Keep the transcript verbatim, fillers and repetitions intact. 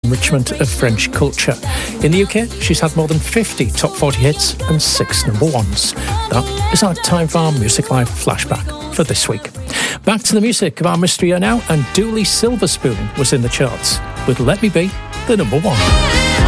enrichment of French culture. In the U K, she's had more than fifty top forty hits and six number ones. That is our Time for our Music Live flashback for this week. Back to the music of our mystery now, and Dooley Silverspoon was in the charts with Let Me Be the number one.